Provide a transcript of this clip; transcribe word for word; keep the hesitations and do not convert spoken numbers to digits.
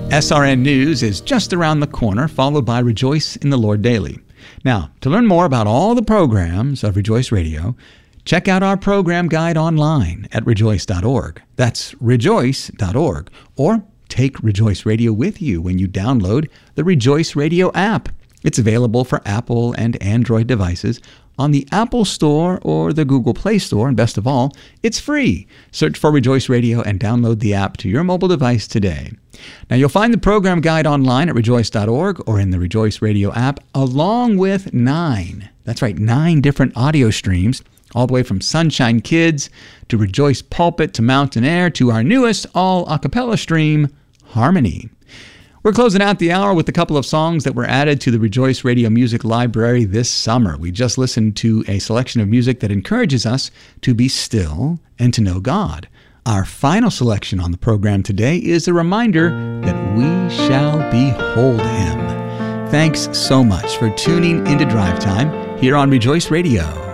S R N News is just around the corner, followed by Rejoice in the Lord Daily. Now, to learn more about all the programs of Rejoice Radio, check out our program guide online at rejoice dot org. That's rejoice dot org. Or take Rejoice Radio with you when you download the Rejoice Radio app. It's available for Apple and Android devices on the Apple Store or the Google Play Store, and best of all, it's free. Search for Rejoice Radio and download the app to your mobile device today. Now, you'll find the program guide online at rejoice dot org or in the Rejoice Radio app, along with nine, that's right, nine different audio streams, all the way from Sunshine Kids to Rejoice Pulpit to Mountain Air to our newest all-a cappella stream, Harmony. We're closing out the hour with a couple of songs that were added to the Rejoice Radio Music Library this summer. We just listened to a selection of music that encourages us to be still and to know God. Our final selection on the program today is a reminder that we shall behold Him. Thanks so much for tuning into Drive Time here on Rejoice Radio.